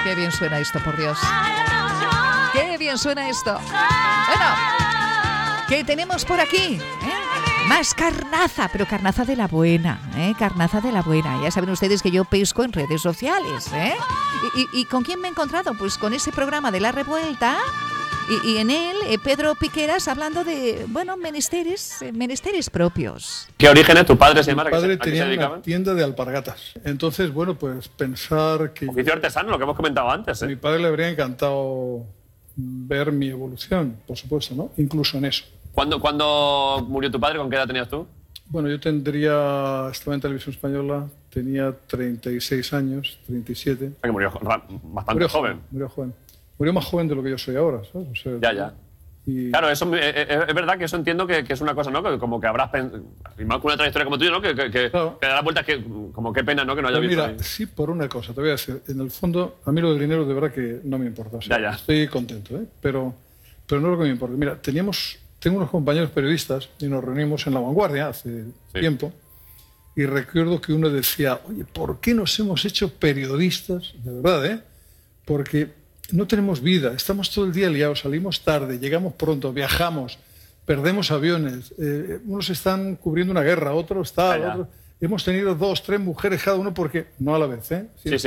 Qué bien suena esto, por Dios. Qué bien suena esto. Bueno, ¿qué tenemos por aquí? Más carnaza, pero carnaza de la buena, carnaza de la buena. Ya saben ustedes que yo pesco en redes sociales, ¿Y con quién me he encontrado? Pues con ese programa de La Revuelta. Y en él, Pedro Piqueras hablando de, bueno, menesteres propios. ¿Qué orígenes tu padre se llama? Mi padre tenía una tienda de alpargatas. Entonces, bueno, pues pensar que... Oficio artesano, lo que hemos comentado antes. A mi padre le habría encantado ver mi evolución, por supuesto, ¿no? Incluso en eso. ¿Cuándo murió tu padre? ¿Con qué edad tenías tú? Bueno, yo estaba en Televisión Española, tenía 36 años, 37. Que murió bastante joven. Murió joven. Murió más joven de lo que yo soy ahora, ¿sabes? O sea, ya. Claro, eso es verdad que eso entiendo que es una cosa, ¿no? Que como que habrás pensado, y más con una trayectoria como tuya, ¿no? Que claro. da la vuelta, que como qué pena, ¿no? Que no haya visto. Mira, ahí. sí, por una cosa, te voy a decir. En el fondo, a mí lo del dinero de verdad que no me importa. O sea, ya. Estoy contento, pero no es lo que me importa. Mira, tengo unos compañeros periodistas y nos reunimos en La Vanguardia hace tiempo y recuerdo que uno decía, oye, ¿por qué nos hemos hecho periodistas? De verdad, Porque no tenemos vida, estamos todo el día liados, salimos tarde, llegamos pronto, viajamos, perdemos aviones, unos están cubriendo una guerra, otros tal, otros... Hemos tenido 2, 3 mujeres cada uno porque, no a la vez, Sí.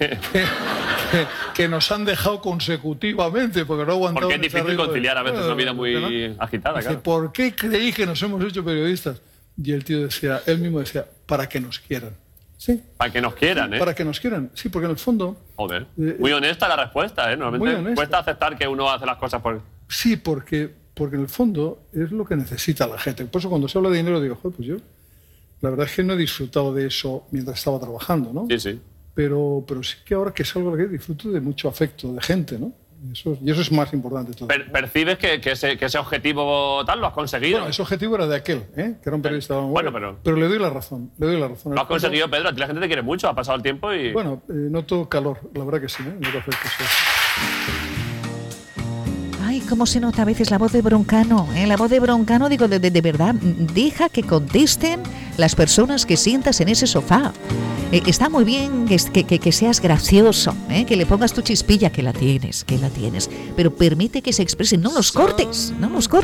que nos han dejado consecutivamente porque no aguantamos. Porque es difícil conciliar a veces una vida muy agitada, dice, claro. ¿por qué creéis que nos hemos hecho periodistas? Y el tío decía, él mismo decía, para que nos quieran. Sí. Para que nos quieran, Para que nos quieran, sí, porque en el fondo... Joder, muy honesta la respuesta, Normalmente cuesta aceptar que uno hace las cosas por... Sí, porque en el fondo es lo que necesita la gente. Por eso cuando se habla de dinero digo, joder, pues yo... La verdad es que no he disfrutado de eso mientras estaba trabajando, ¿no? Sí. Pero sí que ahora que salgo de aquí disfruto de mucho afecto de gente, ¿no? Y eso es más importante todo. ¿Percibes que ese objetivo tal lo has conseguido? Bueno, ese objetivo era de aquel, que era un periodista. Bueno, pero le doy la razón. Lo has conseguido, Pedro. A ti la gente te quiere mucho. Ha pasado el tiempo y... Bueno, noto calor. La verdad que sí, noto afecto, sí. Ay, cómo se nota a veces la voz de Broncano. La voz de Broncano, digo, de verdad, deja que contesten las personas que sientas en ese sofá. Está muy bien que seas gracioso, que le pongas tu chispilla, que la tienes, pero permite que se expresen, no los cortes.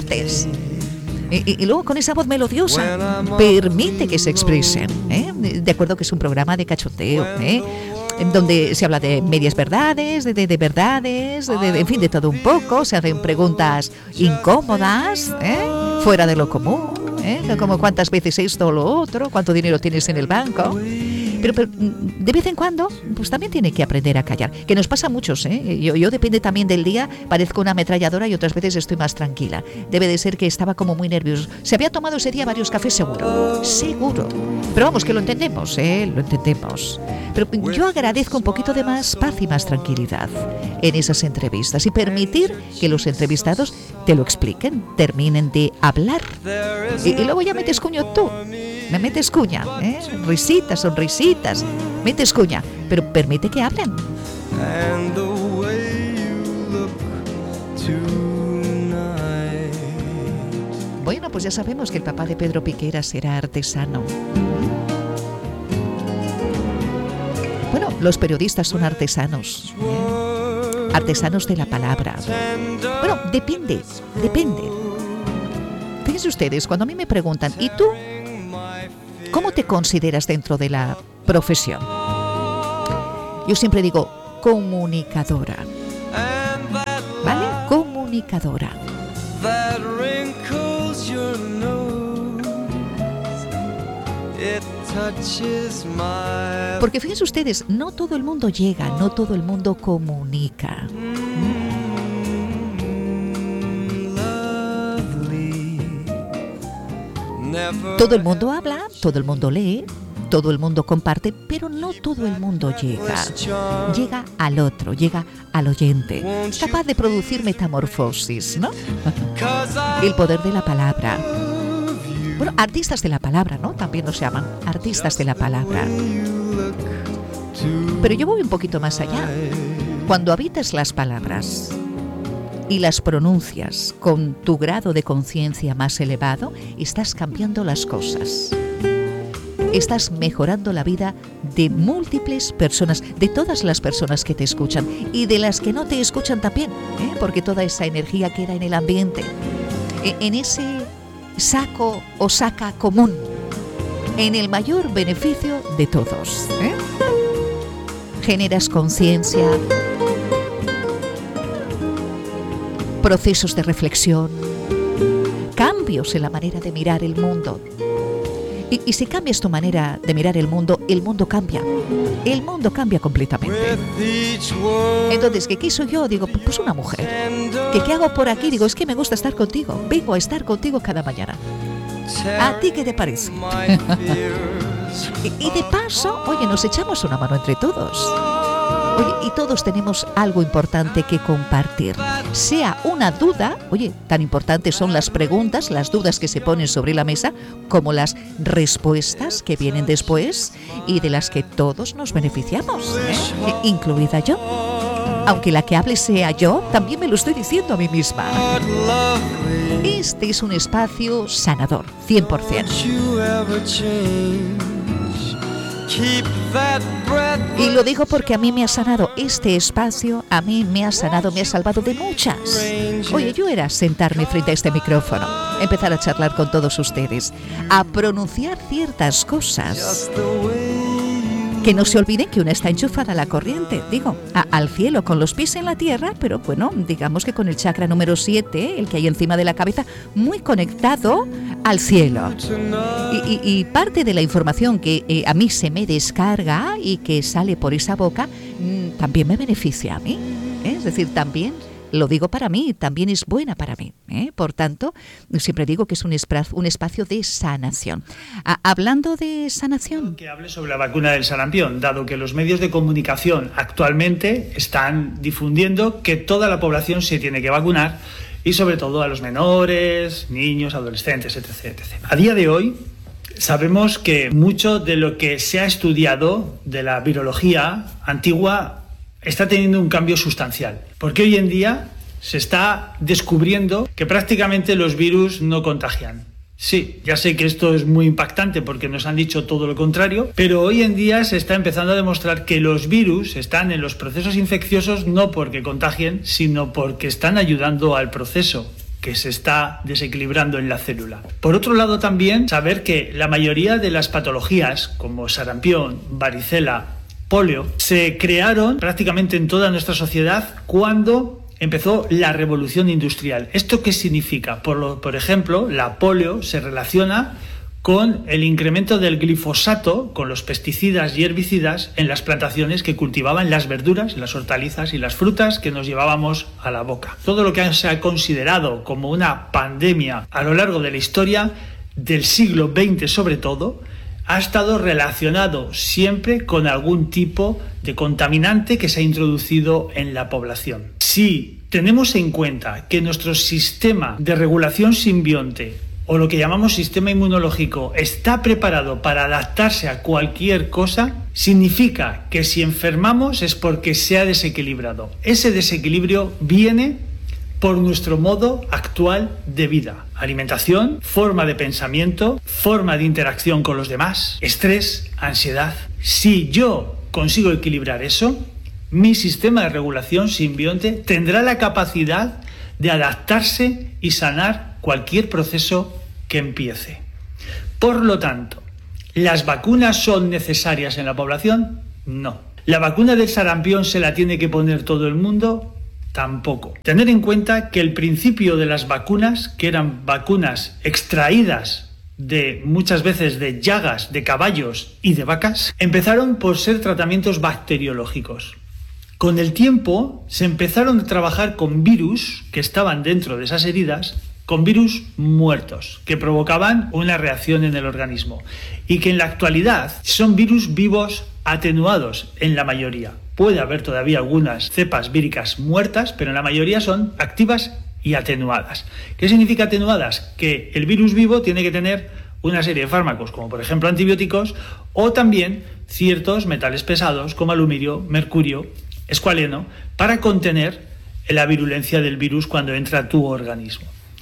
Y luego con esa voz melodiosa, permite que se expresen, de acuerdo que es un programa de cachondeo, en donde se habla de medias verdades, de verdades, en fin, de todo un poco, se hacen preguntas incómodas, fuera de lo común, como cuántas veces esto o lo otro, cuánto dinero tienes en el banco. Pero de vez en cuando, pues también tiene que aprender a callar, que nos pasa a muchos, Yo depende también del día, parezco una ametralladora y otras veces estoy más tranquila. Debe de ser que estaba como muy nervioso. Se había tomado ese día varios cafés, seguro. Pero vamos, que lo entendemos, lo entendemos. Pero yo agradezco un poquito de más paz y más tranquilidad en esas entrevistas y permitir que los entrevistados te lo expliquen, terminen de hablar. Y luego ya metes cuño tú. Me metes cuña, risitas, sonrisitas, metes cuña, pero permite que hablen. Bueno, pues ya sabemos que el papá de Pedro Piqueras era artesano. Bueno, los periodistas son artesanos, artesanos de la palabra. Bueno, depende. Fíjense ustedes, cuando a mí me preguntan, ¿y tú cómo te consideras dentro de la profesión? Yo siempre digo comunicadora. ¿Vale? Comunicadora. Porque fíjense ustedes, no todo el mundo llega, no todo el mundo comunica. Todo el mundo habla, todo el mundo lee, todo el mundo comparte, pero no todo el mundo llega. Llega al otro, llega al oyente, capaz de producir metamorfosis, ¿no? El poder de la palabra. Bueno, artistas de la palabra, ¿no? También nos llaman artistas de la palabra. Pero yo voy un poquito más allá. Cuando habitas las palabras y las pronuncias con tu grado de conciencia más elevado, estás cambiando las cosas. estás mejorando la vida de múltiples personas, de todas las personas que te escuchan y de las que no te escuchan también, porque toda esa energía queda en el ambiente, en ese saco o saca común, en el mayor beneficio de todos. Generas conciencia, procesos de reflexión, cambios en la manera de mirar el mundo. Y si cambias tu manera de mirar el mundo cambia. El mundo cambia completamente. Entonces, ¿qué soy yo? Digo, pues una mujer. ¿Qué hago por aquí? Digo, es que me gusta estar contigo. Vengo a estar contigo cada mañana. ¿A ti qué te parece? Y de paso, oye, nos echamos una mano entre todos. Oye, y todos tenemos algo importante que compartir. Sea una duda, oye, tan importantes son las preguntas, las dudas que se ponen sobre la mesa, como las respuestas que vienen después y de las que todos nos beneficiamos, incluida yo. Aunque la que hable sea yo, también me lo estoy diciendo a mí misma. Este es un espacio sanador, 100%. Y lo digo porque a mí me ha sanado este espacio, a mí me ha sanado, me ha salvado de muchas. Oye, yo era sentarme frente a este micrófono, empezar a charlar con todos ustedes, a pronunciar ciertas cosas. Que no se olviden que una está enchufada a la corriente, digo, al cielo, con los pies en la tierra, pero bueno, digamos que con el chakra número 7, el que hay encima de la cabeza, muy conectado al cielo. Y parte de la información que a mí se me descarga y que sale por esa boca, también me beneficia a mí. Es decir, también lo digo para mí, también es buena para mí. Por tanto, siempre digo que es un espacio de sanación. Hablando de sanación... Que hable sobre la vacuna del sarampión, dado que los medios de comunicación actualmente están difundiendo que toda la población se tiene que vacunar y sobre todo a los menores, niños, adolescentes, etc., etc. A día de hoy sabemos que mucho de lo que se ha estudiado de la virología antigua está teniendo un cambio sustancial, porque hoy en día se está descubriendo que prácticamente los virus no contagian. Sí, ya sé que esto es muy impactante porque nos han dicho todo lo contrario, pero hoy en día se está empezando a demostrar que los virus están en los procesos infecciosos no porque contagien, sino porque están ayudando al proceso que se está desequilibrando en la célula. Por otro lado, también saber que la mayoría de las patologías como sarampión, varicela, polio, se crearon prácticamente en toda nuestra sociedad cuando empezó la revolución industrial. ¿Esto qué significa? Por ejemplo, la polio se relaciona con el incremento del glifosato, con los pesticidas y herbicidas en las plantaciones que cultivaban las verduras, las hortalizas y las frutas que nos llevábamos a la boca. Todo lo que se ha considerado como una pandemia a lo largo de la historia, del siglo XX sobre todo, ha estado relacionado siempre con algún tipo de contaminante que se ha introducido en la población. Si tenemos en cuenta que nuestro sistema de regulación simbionte, o lo que llamamos sistema inmunológico, está preparado para adaptarse a cualquier cosa, significa que si enfermamos es porque se ha desequilibrado. Ese desequilibrio viene por nuestro modo actual de vida. Alimentación, forma de pensamiento, forma de interacción con los demás, estrés, ansiedad. Si yo consigo equilibrar eso, mi sistema de regulación simbionte tendrá la capacidad de adaptarse y sanar cualquier proceso que empiece. Por lo tanto, ¿las vacunas son necesarias en la población? No. ¿La vacuna del sarampión se la tiene que poner todo el mundo? Tampoco. Tener en cuenta que el principio de las vacunas, que eran vacunas extraídas de muchas veces de llagas de caballos y de vacas, empezaron por ser tratamientos bacteriológicos. Con el tiempo se empezaron a trabajar con virus que estaban dentro de esas heridas, con virus muertos, que provocaban una reacción en el organismo y que en la actualidad son virus vivos atenuados en la mayoría. Puede haber todavía algunas cepas víricas muertas, pero en la mayoría son activas y atenuadas. ¿Qué significa atenuadas? Que el virus vivo tiene que tener una serie de fármacos, como por ejemplo antibióticos, o también ciertos metales pesados como aluminio, mercurio, escualeno, para contener la virulencia del virus cuando entra a tu organismo.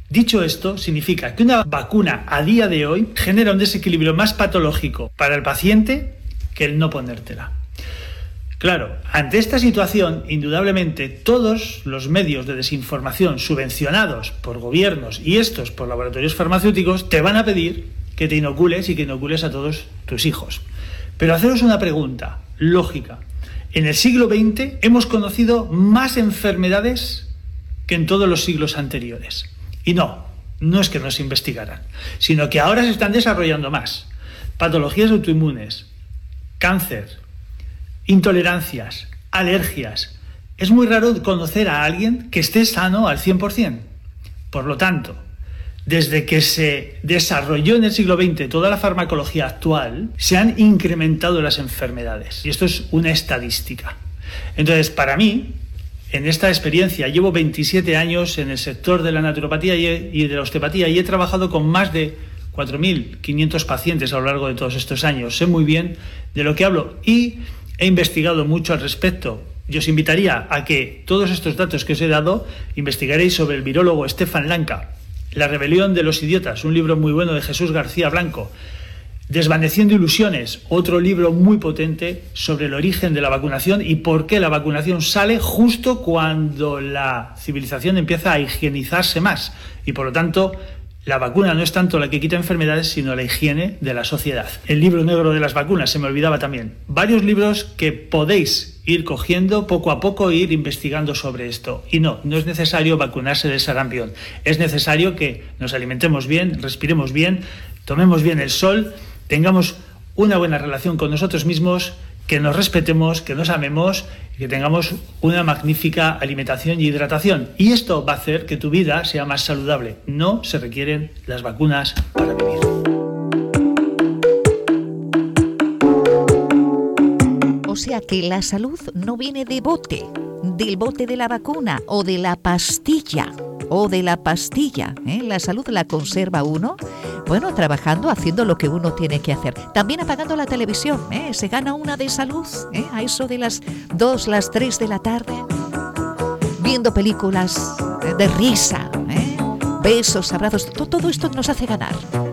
Dicho esto, significa que una vacuna a día de hoy genera un desequilibrio más patológico para el paciente que el no ponértela. Claro, ante esta situación, indudablemente, todos los medios de desinformación subvencionados por gobiernos y estos por laboratorios farmacéuticos te van a pedir que te inocules y que inocules a todos tus hijos. Pero haceros una pregunta lógica. En el siglo XX hemos conocido más enfermedades que en todos los siglos anteriores. Y no es que no se investigaran, sino que ahora se están desarrollando más. Patologías autoinmunes, cáncer, intolerancias, alergias. Es muy raro conocer a alguien que esté sano al 100%. Por lo tanto, desde que se desarrolló en el siglo XX toda la farmacología actual, se han incrementado las enfermedades. Y esto es una estadística. Entonces, para mí, en esta experiencia, llevo 27 años en el sector de la naturopatía y de la osteopatía y he trabajado con más de 4.500 pacientes a lo largo de todos estos años. Sé muy bien de lo que hablo y he investigado mucho al respecto. Yo os invitaría a que todos estos datos que os he dado investigaréis sobre el virólogo Stefan Lanka, La rebelión de los idiotas, un libro muy bueno de Jesús García Blanco, Desvaneciendo ilusiones, otro libro muy potente sobre el origen de la vacunación y por qué la vacunación sale justo cuando la civilización empieza a higienizarse más y por lo tanto la vacuna no es tanto la que quita enfermedades sino la higiene de la sociedad. El libro negro de las vacunas, se me olvidaba también. Varios libros que podéis ir cogiendo poco a poco e ir investigando sobre esto. Y no es necesario vacunarse del sarampión. Es necesario que nos alimentemos bien, respiremos bien, tomemos bien el sol, tengamos una buena relación con nosotros mismos, que nos respetemos, que nos amemos y que tengamos una magnífica alimentación y hidratación. Y esto va a hacer que tu vida sea más saludable. No se requieren las vacunas para vivir. O sea que la salud no viene de bote, del bote de la vacuna o de la pastilla. La salud la conserva uno, bueno, trabajando, haciendo lo que uno tiene que hacer. También apagando la televisión, se gana una de salud, a eso de las 2, las 3 de la tarde, viendo películas de risa, besos, abrazos, todo esto nos hace ganar.